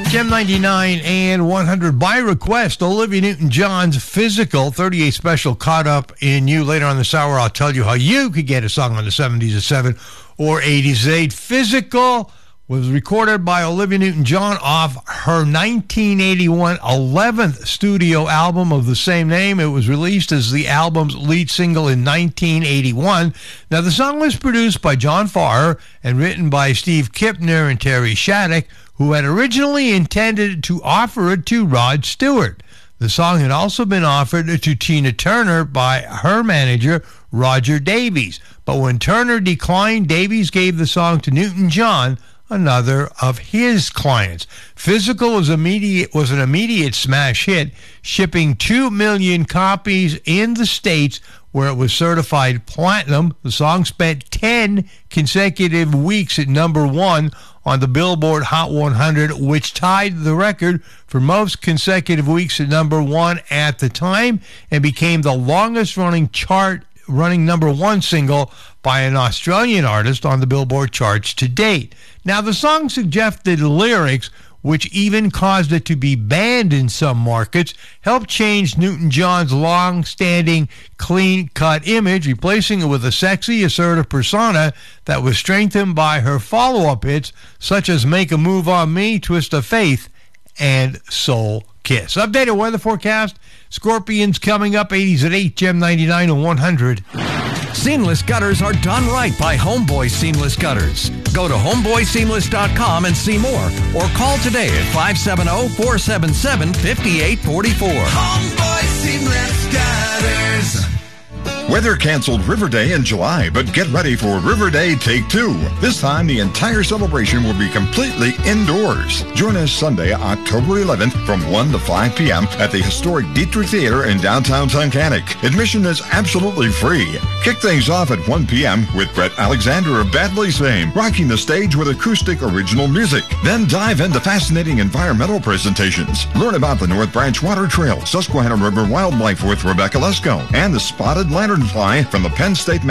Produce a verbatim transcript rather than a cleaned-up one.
Gem ninety-nine and one hundred by request. Olivia Newton-John's Physical. thirty-eight Special caught up in you. Later on this hour, I'll tell you how you could get a song on the seventies at seven or eighties at eight. Physical was recorded by Olivia Newton-John off her nineteen eighty-one eleventh studio album of the same name. It was released as the album's lead single in nineteen eighty-one. Now, the song was produced by John Farrar and written by Steve Kipner and Terry Shattuck, who had originally intended to offer it to Rod Stewart. The song had also been offered to Tina Turner by her manager, Roger Davies. But when Turner declined, Davies gave the song to Newton-John, another of his clients. Physical was immediate was an immediate smash hit, shipping two million copies in the States, where it was certified platinum. The song spent ten consecutive weeks at number one on the Billboard Hot one hundred, which tied the record for most consecutive weeks at number one at the time and became the longest-running chart running number one single by an Australian artist on the Billboard charts to date. Now, the song suggested lyrics, which even caused it to be banned in some markets, helped change Newton-John's long-standing clean-cut image, replacing it with a sexy, assertive persona that was strengthened by her follow-up hits, such as Make a Move on Me, Twist of Faith, and Soul Kiss. Updated weather forecast. Scorpions coming up, eighties at eight, Gem ninety-nine and one hundred. Seamless gutters are done right by Homeboy Seamless Gutters. Go to homeboy seamless dot com and see more, or call today at five seven zero, four seven seven, five eight four four. Homeboy Seamless Gutters. Weather canceled River Day in July, but get ready for River Day Take Two. This time, the entire celebration will be completely indoors. Join us Sunday, October eleventh from one to five p.m. at the historic Dietrich Theater in downtown Tunkhannock. Admission is absolutely free. Kick things off at one p.m. with Brett Alexander of Bad Boys fame, rocking the stage with acoustic original music. Then dive into fascinating environmental presentations. Learn about the North Branch Water Trail, Susquehanna River Wildlife with Rebecca Lesko, and the Spotted Lanternfly from the Penn State